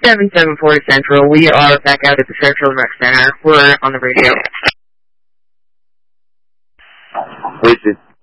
774 Central. We are back out at the Fairfield Rec Center. We're on the radio. This is